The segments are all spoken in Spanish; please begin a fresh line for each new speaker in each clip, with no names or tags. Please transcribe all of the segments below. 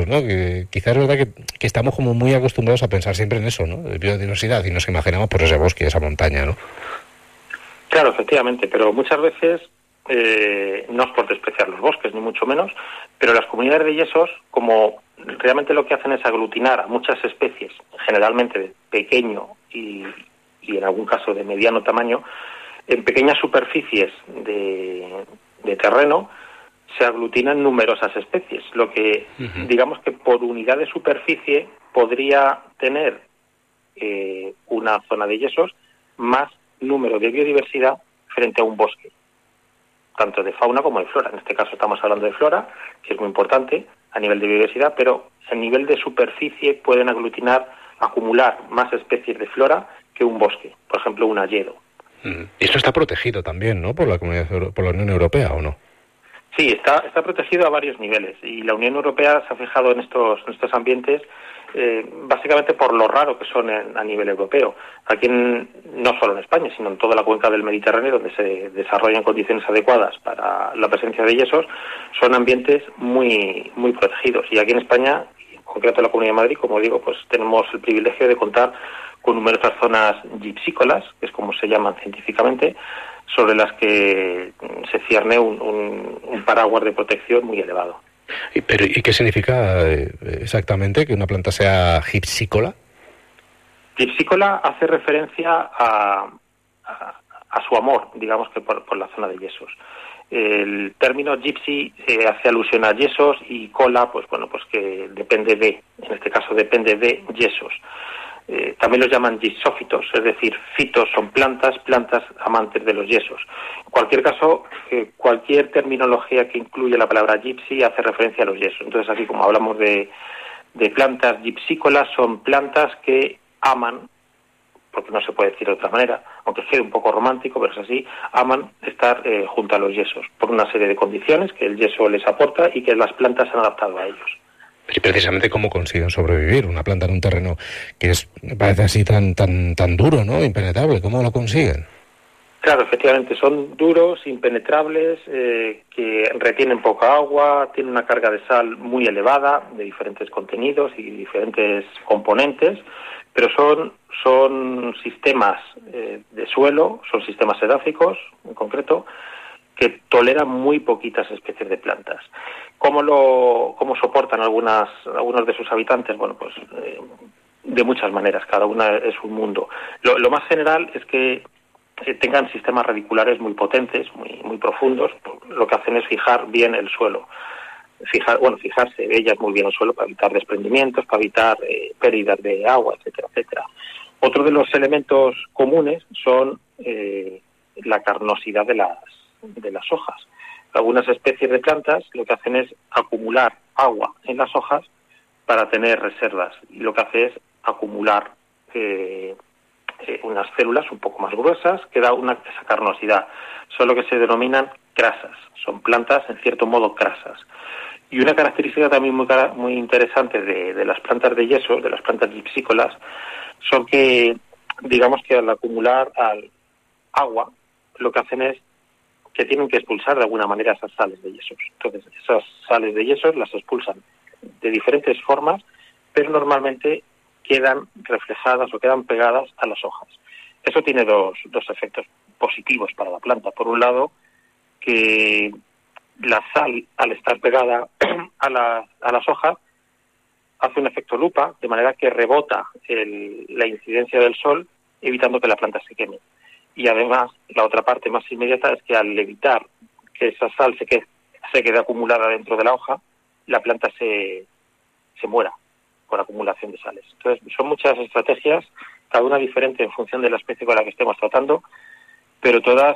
¿no? Que quizás es verdad que estamos como muy acostumbrados a pensar siempre en eso, ¿no? De biodiversidad, y nos imaginamos pues ese bosque, esa montaña, ¿no?
Claro, efectivamente, pero muchas veces, no es por despreciar los bosques, ni mucho menos, pero las comunidades de yesos, como realmente lo que hacen es aglutinar a muchas especies, generalmente de pequeño y en algún caso de mediano tamaño, en pequeñas superficies de terreno, se aglutinan numerosas especies, lo que, digamos que por unidad de superficie podría tener una zona de yesos más número de biodiversidad frente a un bosque, tanto de fauna como de flora. En este caso estamos hablando de flora, que es muy importante a nivel de biodiversidad, pero a nivel de superficie pueden acumular más especies de flora que un bosque, por ejemplo un hayedo.
Y esto está protegido también, ¿no?, por la Unión Europea, ¿o no?
Sí, está protegido a varios niveles, y la Unión Europea se ha fijado en estos ambientes básicamente por lo raro que son a nivel europeo. Aquí no solo en España, sino en toda la cuenca del Mediterráneo, donde se desarrollan condiciones adecuadas para la presencia de yesos, son ambientes muy muy protegidos. Y aquí en España, en concreto en la Comunidad de Madrid, como digo, pues tenemos el privilegio de contar con numerosas zonas gipsícolas, que es como se llaman científicamente, sobre las que se cierne un paraguas de protección muy elevado.
¿Y qué significa exactamente que una planta sea gipsícola?
Gipsícola hace referencia a su amor, digamos que por la zona de yesos. El término gypsy hace alusión a yesos, y cola, pues bueno, pues que depende en este caso depende de yesos. También los llaman gipsófitos, es decir, fitos son plantas amantes de los yesos. En cualquier caso, cualquier terminología que incluya la palabra gypsy hace referencia a los yesos. Entonces aquí, como hablamos de plantas gipsícolas, son plantas que aman, porque no se puede decir de otra manera, aunque sea un poco romántico, pero es así, aman estar junto a los yesos, por una serie de condiciones que el yeso les aporta y que las plantas se han adaptado a ellos.
Y precisamente cómo consiguen sobrevivir una planta en un terreno que parece así tan duro, ¿no?, impenetrable. ¿Cómo lo consiguen?
Claro, efectivamente, son duros, impenetrables, que retienen poca agua, tienen una carga de sal muy elevada, de diferentes contenidos y diferentes componentes, pero son sistemas de suelo, son sistemas edáficos, en concreto, que toleran muy poquitas especies de plantas. ¿Cómo soportan algunos de sus habitantes? Bueno, pues de muchas maneras, cada una es un mundo. Lo más general es que tengan sistemas radiculares muy potentes, muy profundos. Lo que hacen es fijar bien el suelo. Fijarse ellas muy bien el suelo para evitar desprendimientos, para evitar pérdidas de agua, etcétera, etcétera. Otro de los elementos comunes son la carnosidad de las hojas. Algunas especies de plantas lo que hacen es acumular agua en las hojas para tener reservas, y lo que hace es acumular unas células un poco más gruesas que da esa carnosidad. Son lo que se denominan crasas, son plantas en cierto modo crasas. Y una característica también muy interesante de las plantas de yeso, de las plantas gipsícolas, son que, digamos que al acumular agua, lo que hacen es que tienen que expulsar de alguna manera esas sales de yesos. Entonces, esas sales de yesos las expulsan de diferentes formas, pero normalmente quedan reflejadas o quedan pegadas a las hojas. Eso tiene dos efectos positivos para la planta. Por un lado, que la sal, al estar pegada a las hojas, hace un efecto lupa, de manera que rebota la incidencia del sol, evitando que la planta se queme. Y además, la otra parte más inmediata es que al evitar que esa sal se quede acumulada dentro de la hoja, la planta se muera por acumulación de sales. Entonces, son muchas estrategias, cada una diferente en función de la especie con la que estemos tratando, pero todas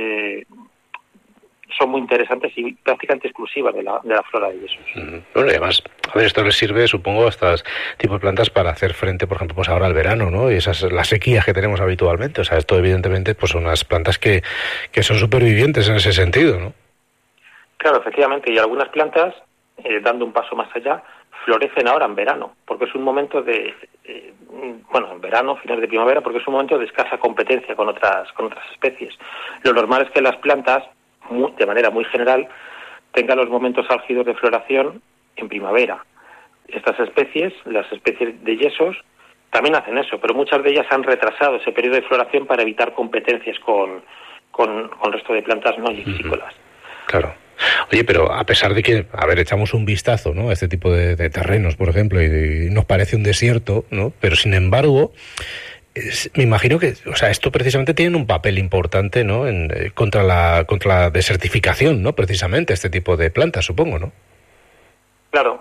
son muy interesantes y prácticamente exclusivas de la flora de yesos.
Bueno, y además, a ver, esto les sirve, supongo, a estos tipos de plantas para hacer frente, por ejemplo, pues ahora al verano, ¿no? Y las sequías que tenemos habitualmente. O sea, esto evidentemente pues son unas plantas que son supervivientes en ese sentido, ¿no?
Claro, efectivamente, y algunas plantas, dando un paso más allá, florecen ahora en verano, porque es un momento en verano, finales de primavera, porque es un momento de escasa competencia con otras especies. Lo normal es que las plantas, de manera muy general, tengan los momentos álgidos de floración en primavera, estas especies, las especies de yesos, también hacen eso, pero muchas de ellas han retrasado ese periodo de floración para evitar competencias con el resto de plantas no gipsícolas.
Claro. Oye, pero a pesar de que, a ver, echamos un vistazo, ¿no?, a este tipo de terrenos, por ejemplo, y nos parece un desierto, ¿no?, pero sin embargo, me imagino que, o sea, esto precisamente tiene un papel importante, ¿no?, contra la desertificación, ¿no?, precisamente este tipo de plantas, supongo, ¿no?
Claro,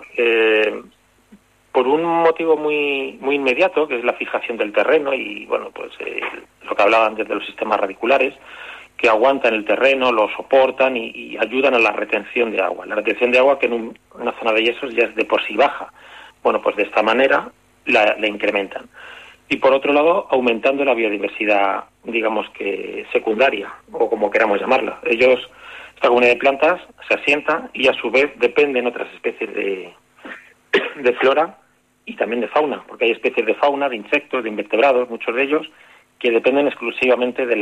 por un motivo muy muy inmediato, que es la fijación del terreno y, bueno, pues lo que hablaban antes de los sistemas radiculares, que aguantan el terreno, lo soportan y ayudan a la retención de agua. La retención de agua, que en una zona de yesos ya es de por sí baja. Bueno, pues de esta manera la incrementan. Y por otro lado, aumentando la biodiversidad, digamos que secundaria, o como queramos llamarla. Esta comunidad de plantas se asienta y a su vez dependen otras especies de flora y también de fauna, porque hay especies de fauna, de insectos, de invertebrados, muchos de ellos, que dependen exclusivamente de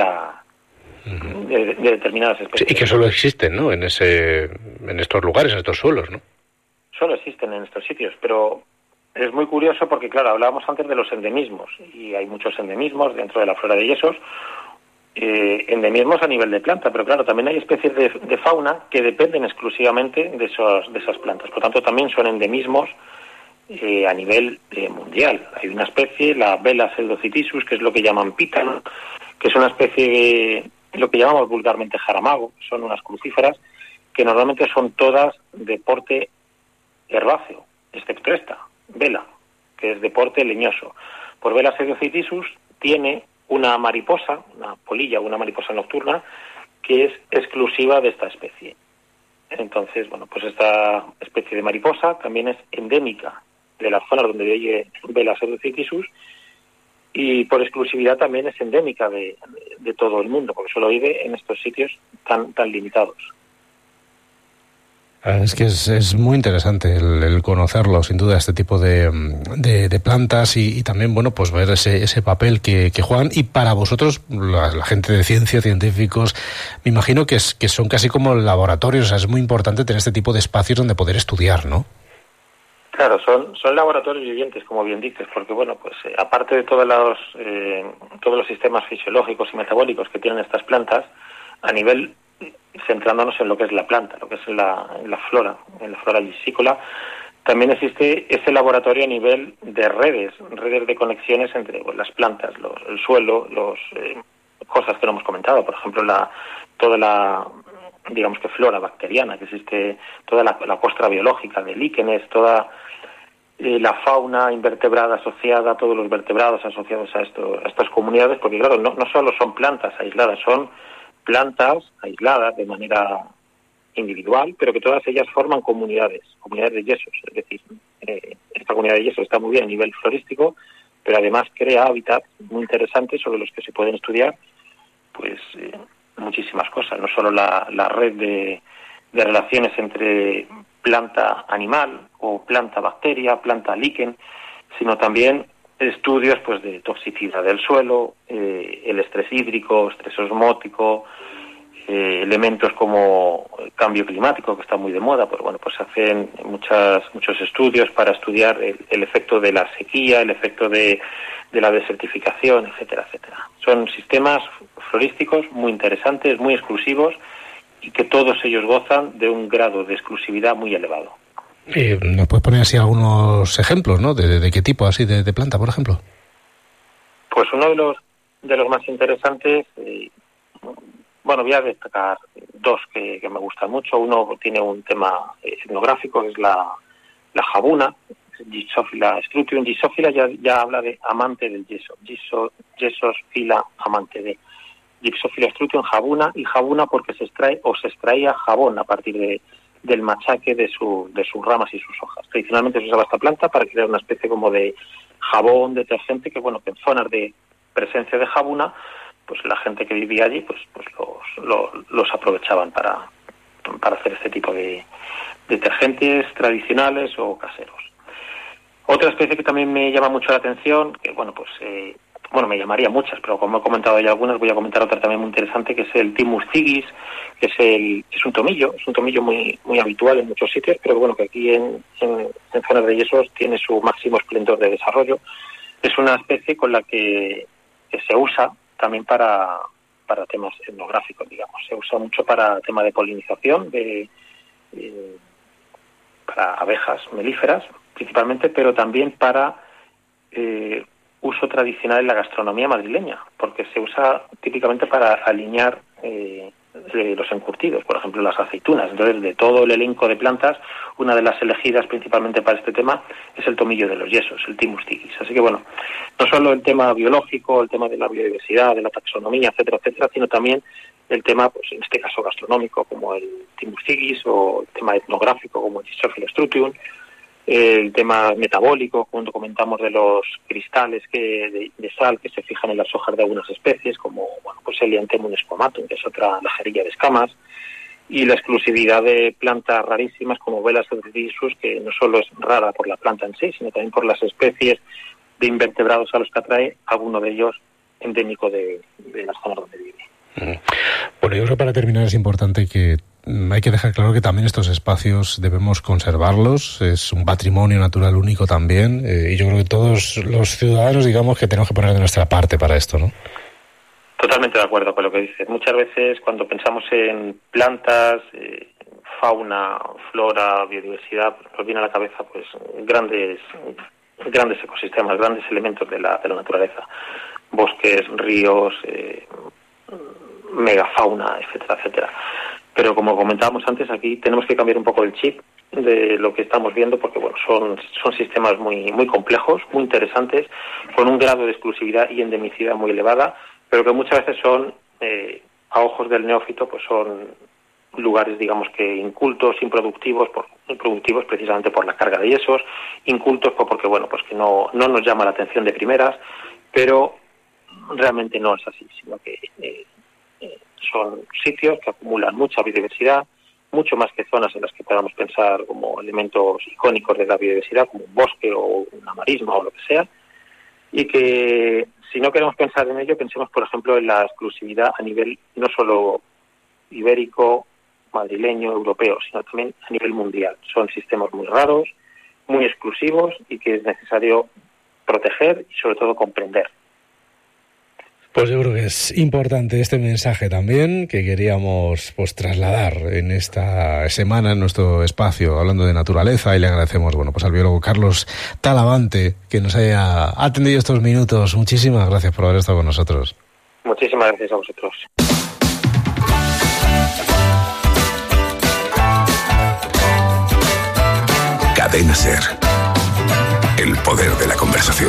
determinadas especies.
Sí, y que solo existen, ¿no?, en estos lugares, en estos suelos, ¿no?
Solo existen en estos sitios, pero es muy curioso porque, claro, hablábamos antes de los endemismos, y hay muchos endemismos dentro de la flora de yesos, endemismos a nivel de planta, pero claro, también hay especies de fauna que dependen exclusivamente de esas plantas. Por tanto, también son endemismos a nivel mundial. Hay una especie, la Vela pseudocitisus, que es lo que llaman pítano, que es una especie lo que llamamos vulgarmente jaramago, son unas crucíferas que normalmente son todas de porte herbáceo, excepto esta, Vela, que es de porte leñoso. Por Vela pseudocitisus tiene una mariposa, una polilla, una mariposa nocturna, que es exclusiva de esta especie. Entonces, bueno, pues esta especie de mariposa también es endémica de las zonas donde vive Vela pseudocitisus, y por exclusividad también es endémica de todo el mundo, porque solo vive en estos sitios tan limitados.
Es que es muy interesante el conocerlo, sin duda, este tipo de plantas y también, bueno, pues ver ese papel que juegan. Y para vosotros, la gente de ciencia, científicos, me imagino que son casi como laboratorios. O sea, es muy importante tener este tipo de espacios donde poder estudiar, ¿no?
Claro, son laboratorios vivientes, como bien dices, porque, bueno, pues aparte de todos los sistemas fisiológicos y metabólicos que tienen estas plantas, a nivel, centrándonos en lo que es la planta, lo que es en la flora gipsícola, también existe ese laboratorio a nivel de redes de conexiones entre las plantas, el suelo, cosas que no hemos comentado, por ejemplo, toda la digamos que flora bacteriana que existe, toda la costra biológica de líquenes, toda la fauna invertebrada asociada a todos los vertebrados asociados a estas comunidades, porque claro, no solo son plantas aisladas, son plantas aisladas de manera individual, pero que todas ellas forman comunidades de yesos. Es decir, esta comunidad de yesos está muy bien a nivel florístico, pero además crea hábitats muy interesantes sobre los que se pueden estudiar pues muchísimas cosas, no solo la red de relaciones entre planta-animal o planta-bacteria, planta-líquen, sino también estudios pues de toxicidad del suelo, el estrés hídrico, estrés osmótico, elementos como el cambio climático, que está muy de moda, pues bueno, pues se hacen muchos estudios para estudiar el efecto de la sequía, el efecto de la desertificación, etcétera, etcétera. Son sistemas florísticos muy interesantes, muy exclusivos, y que todos ellos gozan de un grado de exclusividad muy elevado.
¿Nos puedes poner así algunos ejemplos, ¿no? ¿De qué tipo así de planta, por ejemplo?
Pues uno de los más interesantes, bueno, voy a destacar dos que me gustan mucho. Uno tiene un tema etnográfico, que es la jabuna, Gypsophila strutium. Gypsophila ya habla de amante del yeso. Gypsophila amante de. Gypsophila strutium jabuna, y jabuna porque se extraía jabón a partir del machaque de sus ramas y sus hojas. Tradicionalmente se usaba esta planta para crear una especie como de jabón detergente que, bueno, que en zonas de presencia de jabuna, pues la gente que vivía allí pues los aprovechaban para hacer este tipo de detergentes tradicionales o caseros. Otra especie que también me llama mucho la atención, que bueno, pues me llamaría muchas, pero como he comentado ya algunas, voy a comentar otra también muy interesante, que es el Thymus tigis, que es un tomillo muy muy habitual en muchos sitios, pero bueno, que aquí en zonas de yesos tiene su máximo esplendor de desarrollo. Es una especie con la que se usa también para temas etnográficos, digamos. Se usa mucho para tema de polinización, para abejas melíferas principalmente, pero también para uso tradicional en la gastronomía madrileña, porque se usa típicamente para aliñar los encurtidos, por ejemplo las aceitunas. Entonces, de todo el elenco de plantas, una de las elegidas principalmente para este tema es el tomillo de los yesos, el Thymus tigis. Así que bueno, no solo el tema biológico, el tema de la biodiversidad, de la taxonomía, etcétera, etcétera, sino también el tema, pues en este caso gastronómico, como el Thymus tigis, o el tema etnográfico, como el Schistophyllus strutium, el tema metabólico, cuando comentamos de los cristales de sal que se fijan en las hojas de algunas especies, como pues el Lianthemum squamatum, que es otra lajerilla de escamas, y la exclusividad de plantas rarísimas como Velas erythrisus, que no solo es rara por la planta en sí, sino también por las especies de invertebrados a los que atrae, alguno de ellos endémico de las zonas donde vive.
Bueno, yo creo que para terminar es importante que hay que dejar claro que también estos espacios debemos conservarlos, es un patrimonio natural único también, y yo creo que todos los ciudadanos, digamos, que tenemos que poner de nuestra parte para esto, ¿no?
Totalmente de acuerdo con lo que dices. Muchas veces cuando pensamos en plantas, fauna, flora, biodiversidad, nos viene a la cabeza pues grandes ecosistemas, grandes elementos de la naturaleza, bosques, ríos, megafauna, etcétera, etcétera. Pero como comentábamos antes, aquí tenemos que cambiar un poco el chip de lo que estamos viendo, porque bueno, son sistemas muy muy complejos, muy interesantes, con un grado de exclusividad y endemicidad muy elevada, pero que muchas veces son, a ojos del neófito, pues son lugares, digamos, que incultos, improductivos precisamente por la carga de yesos, incultos porque bueno, pues que no nos llama la atención de primeras, pero realmente no es así, sino que son sitios que acumulan mucha biodiversidad, mucho más que zonas en las que podamos pensar como elementos icónicos de la biodiversidad, como un bosque o una marisma o lo que sea, y que si no queremos pensar en ello, pensemos, por ejemplo, en la exclusividad a nivel no solo ibérico, madrileño, europeo, sino también a nivel mundial. Son sistemas muy raros, muy exclusivos y que es necesario proteger y sobre todo comprender.
Pues yo creo que es importante este mensaje también que queríamos pues trasladar en esta semana en nuestro espacio hablando de naturaleza, y le agradecemos pues al biólogo Carlos Talavante que nos haya atendido estos minutos. Muchísimas gracias por haber estado con nosotros.
Muchísimas gracias a vosotros.
Cadena SER. El poder de la conversación.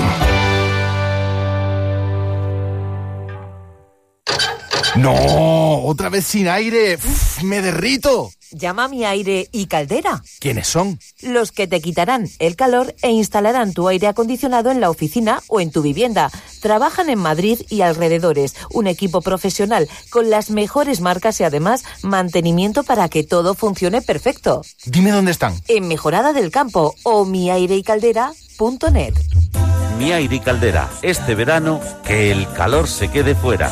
¡No! ¡Otra vez sin aire! ¡Uf, me derrito!
Llama a Mi Aire y Caldera.
¿Quiénes son?
Los que te quitarán el calor e instalarán tu aire acondicionado en la oficina o en tu vivienda. Trabajan en Madrid y alrededores. Un equipo profesional con las mejores marcas y además mantenimiento para que todo funcione perfecto.
Dime dónde están.
En Mejorada del Campo o miaireicaldera.net.
Mi Aire y Caldera. Este verano, que el calor se quede fuera.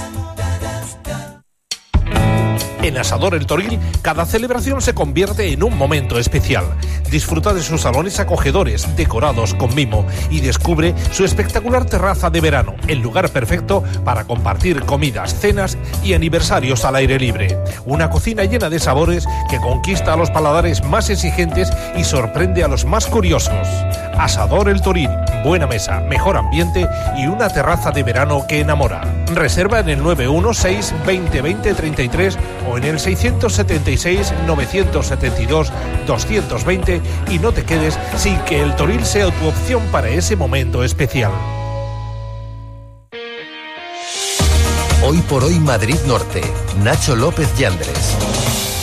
En Asador El Toril, cada celebración se convierte en un momento especial. Disfruta de sus salones acogedores, decorados con mimo, y descubre su espectacular terraza de verano, el lugar perfecto para compartir comidas, cenas y aniversarios al aire libre. Una cocina llena de sabores que conquista a los paladares más exigentes y sorprende a los más curiosos. Asador El Toril, buena mesa, mejor ambiente y una terraza de verano que enamora. Reserva en el 916 20 20 33 o en el 676 972 220 y no te quedes sin que El Toril sea tu opción para ese momento especial.
Hoy por hoy Madrid Norte. Nacho López Yandres.